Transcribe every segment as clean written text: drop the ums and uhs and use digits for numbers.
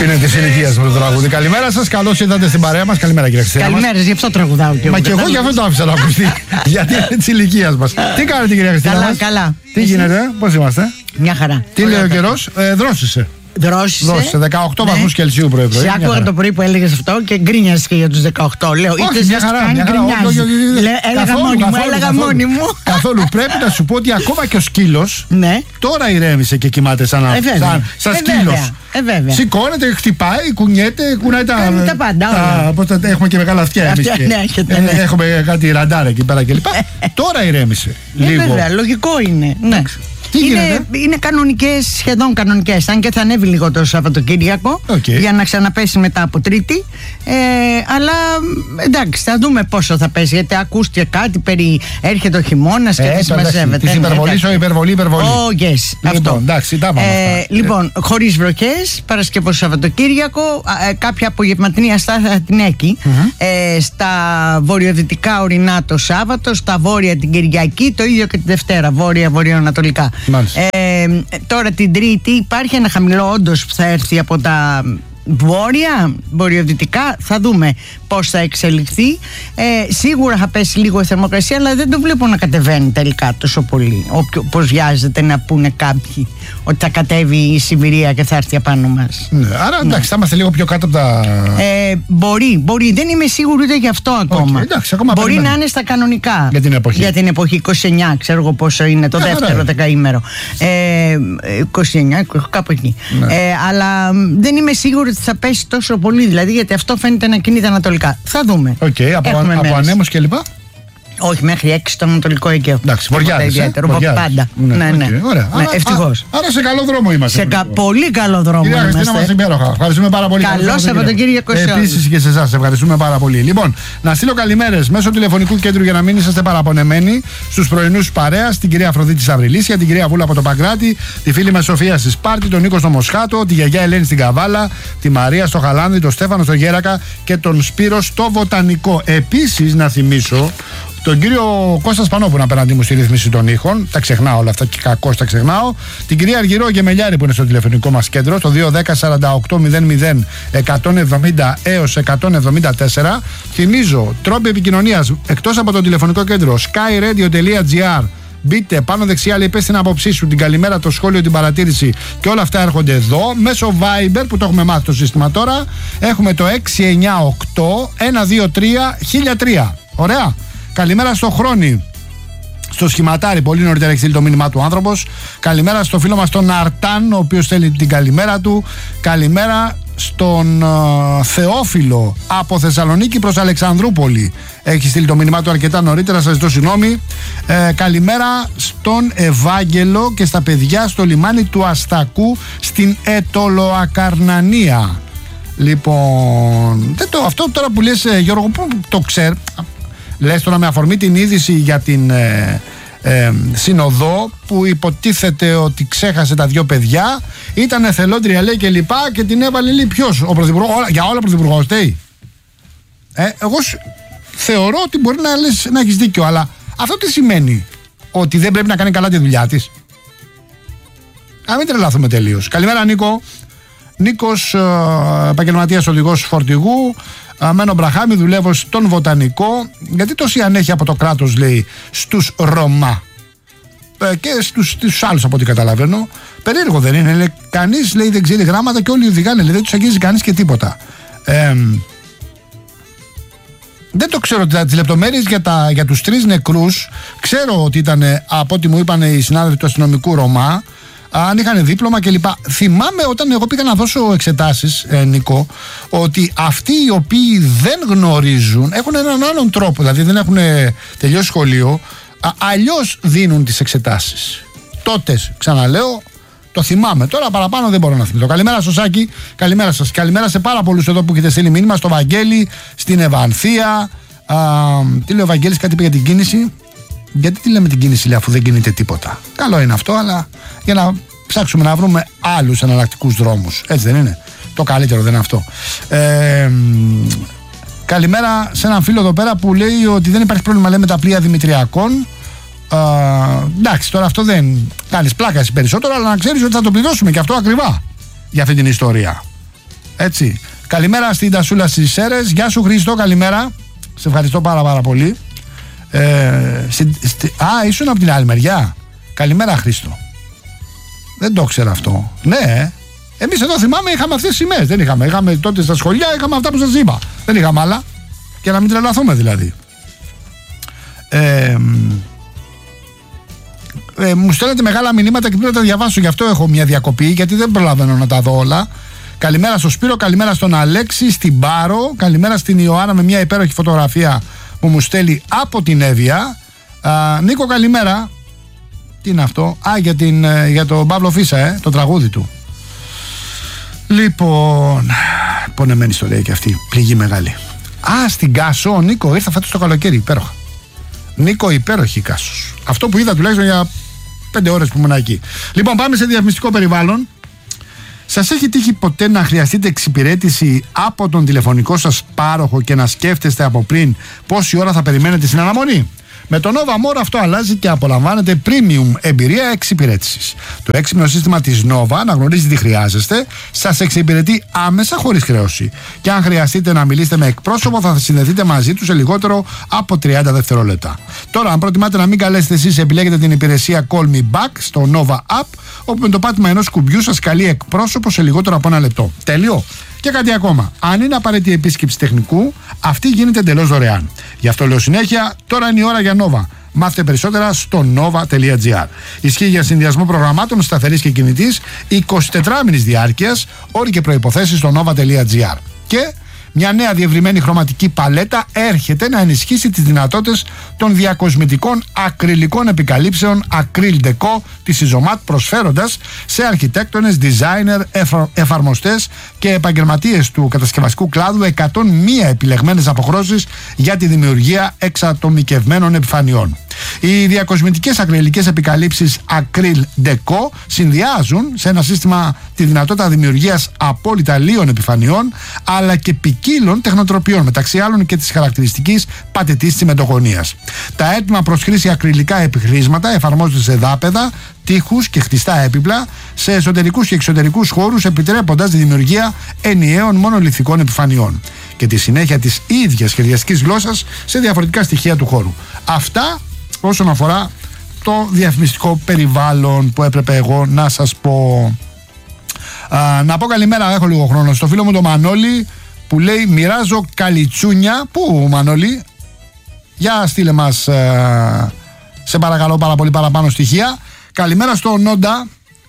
Είναι τη ηλικία μου το τραγούδι. Καλημέρα σας, καλώς ήρθατε στην παρέα μας. Καλημέρα, κύριε Χριστίνα. Καλημέρα, γι' αυτό τραγουδάω και εγώ. Μα και εγώ γι' αυτό το άφησα να ακουστεί. Γιατί είναι τη ηλικία μας. Τι κάνετε, κυρία Χριστίνα? Καλά, καλά. Τι γίνεται, πώς είμαστε? Μια χαρά. Τι λέει ο καιρός? Δρόσησε. Δρόσησε. 18 βαθμούς Κελσίου πρωί-πρωί. Σε άκουγα το πρωί που έλεγες αυτό και γκρίνιασες και για τους 18. Λέω, είτε μια χαρά. Έλεγα μόνη μου. Καθόλου. Πρέπει να σου πω ότι ακόμα και ο σκύλος τώρα ηρέμησε και κοιμάται σαν σκύλος. Σηκώνεται, χτυπάει, κουνιέται, κουνάει τα πάντα. Έχουμε και μεγάλα αυτιά εμείς. Έχουμε κάτι ραντάρ εκεί πέρα κλπ. Τώρα ηρέμησε. Βέβαια, λογικό είναι. Είναι κανονικές, σχεδόν κανονικές. Αν και θα ανέβει λίγο το Σαββατοκύριακο για να ξαναπέσει μετά από Τρίτη. Αλλά εντάξει, θα δούμε πόσο θα πέσει. Γιατί ακούστηκε κάτι περί έρχεται ο χειμώνας και τι συμμαζεύεται. Τη υπερβολή. Αυτό. Εντάξει, τα πάμε. Λοιπόν, χωρίς βροχές, Παρασκευό Σαββατοκύριακο, κάποια απογευματινή αστάθεια θα την έχει. Στα βορειοδυτικά ορεινά το Σάββατο, στα βόρεια την Κυριακή, το ίδιο και τη Δευτέρα, βόρεια-βορειοανατολικά. Τώρα την Τρίτη υπάρχει ένα χαμηλό όντως που θα έρθει από τα βορειοδυτικά, θα δούμε πώς θα εξελιχθεί. Σίγουρα θα πέσει λίγο η θερμοκρασία, αλλά δεν το βλέπω να κατεβαίνει τελικά τόσο πολύ όπως βιάζεται να πούνε κάποιοι ότι θα κατέβει η Σιβηρία και θα έρθει απάνω μας. Άρα εντάξει, θα είμαστε λίγο πιο κάτω από τα... Μπορεί, δεν είμαι σίγουρη ούτε γι' αυτό ακόμα. Ακόμα μπορεί να είναι στα κανονικά για την εποχή 29, ξέρω εγώ πόσο είναι το δεύτερο δεκαήμερο. 29, κάπου εκεί. Αλλά δεν είμαι σίγουρη ότι θα πέσει τόσο πολύ, δηλαδή, γιατί αυτό φαίνεται να κινείται ανατολικά. Θα δούμε. Από ανέμους και λοιπά. Όχι, μέχρι 6 στο Ανατολικό Αιγαίο. Εντάξει, βορειάδες. Πάντα. Ναι. Ευτυχώς. Άρα σε καλό δρόμο είμαστε. Σε πολύ καλό δρόμο είμαστε. Κυρία Χριστίνα, μας υπέροχα. Ευχαριστούμε πάρα πολύ. Καλό Σαββατοκύριακο σε όλους. Επίσης και σε εσάς, ευχαριστούμε πάρα πολύ. Λοιπόν, να στείλω καλημέρες μέσω τηλεφωνικού κέντρου για να μην είσαστε παραπονεμένοι στους πρωινούς παρέας, την κυρία Αφροδίτη Σαβριλίσια, την κυρία Βούλα από το Παγκράτη, τη φίλη μας Σοφία στη Σπάρτη, τον Νίκο στο Μοσχάτο, τη γιαγιά Ελένη στην Καβάλα, τη Μαρία στο Χαλάνδη, τον Στέφανο στο Γέρακα και τον Σπύρο στο Βοτανικό. Επίσης, να θυμίσω τον κύριο Κώστα Σπανό που είναι απέναντί μου στη ρύθμιση των ήχων. Τα ξεχνάω όλα αυτά και κακώς τα ξεχνάω. Την κυρία Αργυρό Γεμελιάρη που είναι στο τηλεφωνικό μας κέντρο, το 210-4800-170 έως 174. Θυμίζω, τρόποι επικοινωνίας εκτός από το τηλεφωνικό κέντρο skyradio.gr. Μπείτε πάνω δεξιά, λέει, πες την άποψή σου, την καλημέρα, το σχόλιο, την παρατήρηση και όλα αυτά έρχονται εδώ. Μέσω Viber που το έχουμε μάθει το σύστημα τώρα, έχουμε το 698-123-1003. Ωραία. Καλημέρα στο Χρόνι, στο Σχηματάρι, πολύ νωρίτερα έχει στείλει το μήνυμά του άνθρωπος. Καλημέρα στο φίλο μας τον Αρτάν, ο οποίος θέλει την καλημέρα του. Καλημέρα στον Θεόφιλο από Θεσσαλονίκη προς Αλεξανδρούπολη. Έχει στείλει το μήνυμά του αρκετά νωρίτερα, σας ζητώ συγγνώμη. Καλημέρα στον Ευάγγελο και στα παιδιά στο λιμάνι του Αστακού στην Ετωλοακαρνανία. Λοιπόν, αυτό τώρα που λες, Γιώργο, που το ξέρει. Λες τώρα με αφορμή την είδηση για την Συνοδό που υποτίθεται ότι ξέχασε τα δύο παιδιά, ήταν εθελόντρια λέει και λοιπά και την έβαλε λέει ποιος, ο πρωθυπουργός, για όλα ο πρωθυπουργός φταίει. Εγώ θεωρώ ότι μπορεί να έχεις δίκιο, αλλά αυτό τι σημαίνει? Ότι δεν πρέπει να κάνει καλά τη δουλειά της? Μην τρελαθούμε τελείως. Καλημέρα Νίκο. Νίκος, επαγγελματίας οδηγός φορτηγού. Μένω Μπραχάμι, δουλεύω στον Βοτανικό. Γιατί τόση ανέχεια από το κράτος, λέει, στους Ρωμά και στους άλλους από ό,τι καταλαβαίνω? Περίεργο δεν είναι? Λέει, κανείς, λέει, δεν ξέρει γράμματα και όλοι οδηγάνε, λέει, δεν τους αγγίζει κανείς και τίποτα. Δεν το ξέρω τις λεπτομέρειες για τους 3 νεκρούς. Ξέρω ότι ήταν, από ό,τι μου είπαν οι συνάδελφοι του αστυνομικού Ρωμά, αν είχαν δίπλωμα κλπ. Θυμάμαι όταν εγώ πήγα να δώσω εξετάσεις, Νίκο, ότι αυτοί οι οποίοι δεν γνωρίζουν έχουν έναν άλλον τρόπο, δηλαδή δεν έχουν τελειώσει σχολείο, αλλιώς δίνουν τις εξετάσεις. Τότε, ξαναλέω, το θυμάμαι. Τώρα παραπάνω δεν μπορώ να θυμηθώ. Καλημέρα στο Σάκη, καλημέρα σας. Καλημέρα σε πάρα πολλούς εδώ που έχετε στείλει μήνυμα, στο Βαγγέλη, στην Ευανθία. Τι λέει ο Βαγγέλης, κάτι είπε για την κίνηση? Γιατί τι λέμε την κίνηση, λέει, αφού δεν κινείται τίποτα? Καλό είναι αυτό, αλλά για να ψάξουμε να βρούμε άλλους εναλλακτικούς δρόμους. Έτσι δεν είναι? Το καλύτερο δεν είναι αυτό. Καλημέρα σε έναν φίλο εδώ πέρα που λέει ότι δεν υπάρχει πρόβλημα, λέει, με τα πλοία Δημητριακών. Εντάξει, τώρα αυτό δεν κάνεις πλάκα περισσότερο, αλλά να ξέρεις ότι θα το πληρώσουμε και αυτό ακριβά για αυτή την ιστορία. Έτσι. Καλημέρα στην Τασούλα στις Σέρρες. Γεια σου Χρήστο, καλημέρα. Σε ευχαριστώ πάρα πολύ. Ήσουν από την άλλη μεριά. Καλημέρα Χρήστο. Δεν το ξέρω αυτό. Ναι, εμείς εδώ θυμάμαι είχαμε αυτές τις σημαίες. Δεν είχαμε τότε στα σχολεία, είχαμε αυτά που σας είπα. Δεν είχαμε άλλα. Και να μην τρελαθούμε δηλαδή. Μου στέλνετε μεγάλα μηνύματα και πρέπει να τα διαβάσω. Γι' αυτό έχω μια διακοπή, γιατί δεν προλαβαίνω να τα δω όλα. Καλημέρα στο Σπύρο, καλημέρα στον Αλέξη, στην Πάρο. Καλημέρα στην Ιωάννα με μια υπέροχη φωτογραφία που μου στέλνει από την Εύβοια. Νίκο, καλημέρα. Τι είναι αυτό? Για τον Παύλο Φίσα, το τραγούδι του. Λοιπόν, πονεμένη ιστορία και αυτή. Πληγή μεγάλη. Στην Κάσο, ο Νίκο ήρθα φέτος το καλοκαίρι, υπέροχα. Νίκο, υπέροχη η Κάσος. Αυτό που είδα τουλάχιστον για 5 ώρες που ήμουν εκεί. Λοιπόν, πάμε σε διαφημιστικό περιβάλλον. Σας έχει τύχει ποτέ να χρειαστείτε εξυπηρέτηση από τον τηλεφωνικό σας πάροχο και να σκέφτεστε από πριν πόση ώρα θα περιμένετε στην αναμονή? Με το Nova More αυτό αλλάζει και απολαμβάνετε premium εμπειρία εξυπηρέτησης. Το έξυπνο σύστημα της Nova αναγνωρίζει τι χρειάζεστε, σας εξυπηρετεί άμεσα χωρίς χρέωση. Και αν χρειαστείτε να μιλήσετε με εκπρόσωπο, θα συνδεθείτε μαζί του σε λιγότερο από 30 δευτερόλεπτα. Τώρα, αν προτιμάτε να μην καλέσετε εσείς, επιλέγετε την υπηρεσία Call Me Back στο Nova App, όπου με το πάτημα ενός κουμπιού σας καλεί εκπρόσωπο σε λιγότερο από 1 λεπτό. Τέλειο. Και κάτι ακόμα. Αν είναι απαραίτητη επίσκεψη τεχνικού, αυτή γίνεται εντελώς δωρεάν. Γι' αυτό λέω συνέχεια, τώρα είναι η ώρα για Nova. Μάθετε περισσότερα στο nova.gr. Ισχύει για συνδυασμό προγραμμάτων σταθερής και κινητής 24μηνης διάρκειας, όροι και προϋποθέσεις στο nova.gr. Και μια νέα διευρυμένη χρωματική παλέτα έρχεται να ενισχύσει τις δυνατότητες των διακοσμητικών ακριλικών επικαλύψεων Acryl Deco της Isomat, προσφέροντας σε αρχιτέκτονες, designer, εφαρμοστές και επαγγελματίες του κατασκευαστικού κλάδου 101 επιλεγμένες αποχρώσεις για τη δημιουργία εξατομικευμένων επιφανειών. Οι διακοσμητικές ακριλικές επικαλύψεις Acryl Deco συνδυάζουν σε ένα σύστημα τη δυνατότητα δημιουργίας απόλυτα λίων επιφανειών, αλλά και ποικίλων τεχνοτροπιών, μεταξύ άλλων και της χαρακτηριστικής πατετής τσιμεντογωνίας. Τα έτοιμα προς χρήση ακριλικά επιχρήσματα εφαρμόζονται σε δάπεδα, τείχους και χτιστά έπιπλα, σε εσωτερικούς και εξωτερικούς χώρους, επιτρέποντας τη δημιουργία ενιαίων μονολιθικών επιφανειών και τη συνέχεια της ίδιας σχεδιαστικής γλώσσας σε διαφορετικά στοιχεία του χώρου. Αυτά όσον αφορά το διαφημιστικό περιβάλλον που έπρεπε εγώ να σας πω. Να πω καλημέρα, έχω λίγο χρόνο, στο φίλο μου το Μανώλη που λέει μοιράζω καλιτσούνια. Πού Μανώλη? Για στείλε μας σε παρακαλώ πάρα πολύ παραπάνω στοιχεία. Καλημέρα στο Νόντα.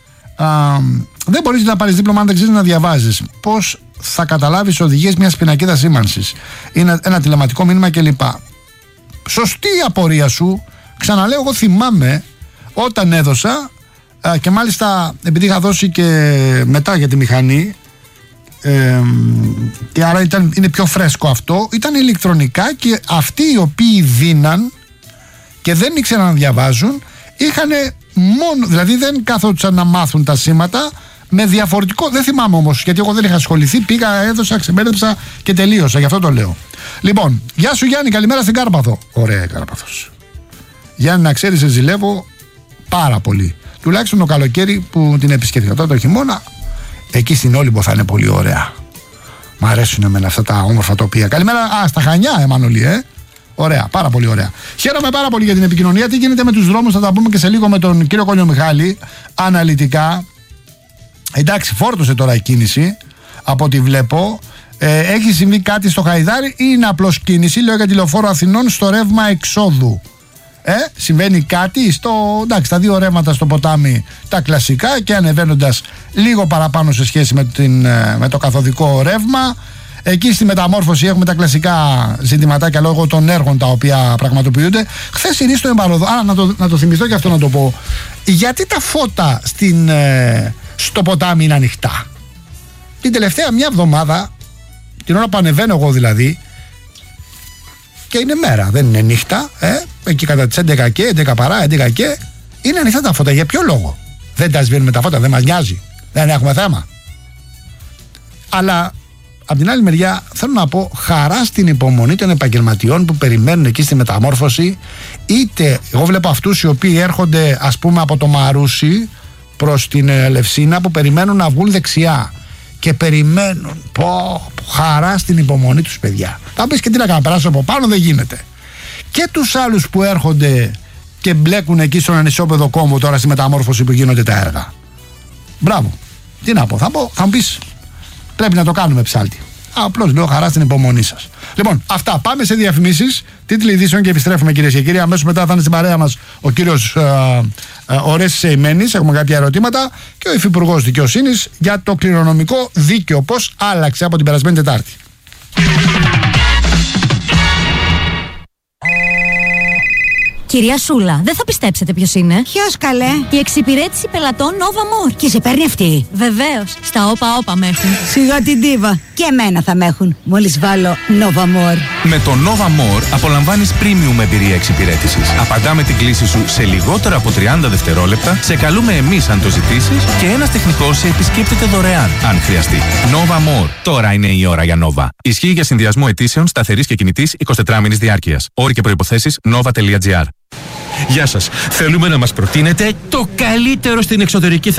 Δεν μπορείς να πάρεις δίπλωμα αν δεν ξέρεις να διαβάζεις. Πώς θα καταλάβεις οδηγίες μιας πινακίδας σήμανσης? Είναι ένα τηλεματικό μήνυμα κλπ. Σωστή η απορία σου. Ξαναλέω, εγώ θυμάμαι όταν έδωσα και μάλιστα επειδή είχα δώσει και μετά για τη μηχανή και άρα είναι πιο φρέσκο αυτό, ήταν ηλεκτρονικά και αυτοί οι οποίοι δίναν και δεν ήξεραν να διαβάζουν είχαν μόνο, δηλαδή δεν κάθονταν να μάθουν τα σήματα με διαφορετικό, δεν θυμάμαι όμως γιατί εγώ δεν είχα ασχοληθεί, πήγα, έδωσα, ξεμπέρδεψα και τελείωσα, γι' αυτό το λέω. Λοιπόν, γεια σου Γιάννη, καλημέρα στην Κάρπαθο. Ωραία Κάρπαθος. Γιάννη, να ξέρεις, σε ζηλεύω πάρα πολύ. Τουλάχιστον το καλοκαίρι που την επισκέφθηκα. Τώρα το χειμώνα, εκεί στην Όλυμπο θα είναι πολύ ωραία. Μ' αρέσουν εμένα αυτά τα όμορφα τοπία. Καλημέρα, στα Χανιά, Εμμανολή, Ωραία, πάρα πολύ ωραία. Χαίρομαι πάρα πολύ για την επικοινωνία. Τι γίνεται με τους δρόμους, θα τα πούμε και σε λίγο με τον κύριο Κόνιο Μιχάλη. Αναλυτικά. Εντάξει, φόρτωσε τώρα η κίνηση από ό,τι βλέπω. Έχει συμβεί κάτι στο Χαϊδάρι ή είναι απλώς κίνηση? Λέω για τη Λεωφόρο Αθηνών στο ρεύμα εξόδου. Συμβαίνει κάτι εντάξει, τα δύο ρεύματα στο ποτάμι τα κλασικά και ανεβαίνοντας λίγο παραπάνω σε σχέση με το καθοδικό ρεύμα. Εκεί στη μεταμόρφωση έχουμε τα κλασικά ζητηματάκια λόγω των έργων τα οποία πραγματοποιούνται. Χθες η Ρίστο Εμπαροδό, να το θυμηθώ και αυτό να το πω. Γιατί τα φώτα στο ποτάμι είναι ανοιχτά? Την τελευταία μια εβδομάδα, την ώρα που ανεβαίνω εγώ δηλαδή, και είναι μέρα, δεν είναι νύχτα, εκεί κατά τις 11 και 11 παρά 11 και είναι ανοιχτά τα φώτα. Για ποιο λόγο? Δεν τα σβήνουμε τα φώτα, δεν μας νοιάζει, δεν έχουμε θέμα. Αλλά από την άλλη μεριά θέλω να πω χαρά στην υπομονή των επαγγελματιών που περιμένουν εκεί στη μεταμόρφωση. Είτε εγώ βλέπω αυτούς οι οποίοι έρχονται ας πούμε από το Μαρούσι προς την Ελευσίνα που περιμένουν να βγουν δεξιά και περιμένουν. Χαρά στην υπομονή τους, παιδιά. Θα πεις και τι να κάνω, περάσω από πάνω, δεν γίνεται. Και τους άλλους που έρχονται και μπλέκουν εκεί στον ανισόπεδο κόμβο τώρα στη μεταμόρφωση που γίνονται τα έργα. Μπράβο. Τι να πω, θα μου πεις, πρέπει να το κάνουμε ψάλτη. Απλώς λέω χαρά στην υπομονή σας. Λοιπόν, αυτά. Πάμε σε διαφημίσεις, τίτλοι ειδήσεων και επιστρέφουμε, κυρίες και κύριοι. Αμέσως μετά θα είναι στην παρέα μας ο κύριος Ορέστης Σεϊμένης. Έχουμε κάποια ερωτήματα και ο Υφυπουργός Δικαιοσύνης για το κληρονομικό δίκαιο. Πώς άλλαξε από την περασμένη Τετάρτη. Κυρία Σούλα, δεν θα πιστέψετε ποιος είναι. Ποιος, καλέ? Η εξυπηρέτηση πελατών Nova More. Και σε παίρνει αυτή? Βεβαίως, στα όπα με έχουν. Σιγά την ντίβα. Και εμένα θα με έχουν, μόλις βάλω Nova More. Με το Nova More απολαμβάνεις premium εμπειρία εξυπηρέτησης. Απαντάμε την κλήση σου σε λιγότερο από 30 δευτερόλεπτα, σε καλούμε εμείς αν το ζητήσεις και ένας τεχνικός σε επισκέπτεται δωρεάν, αν χρειαστεί. Nova More. Τώρα είναι η ώρα για Nova. Ισχύει για συνδυασμό αιτήσεων σταθερής και κινητής 24μηνης διάρκειας. Όροι και προϋποθέσεις nova.gr. Γεια σας. Θέλουμε να μας προτείνετε το καλύτερο στην εξωτερική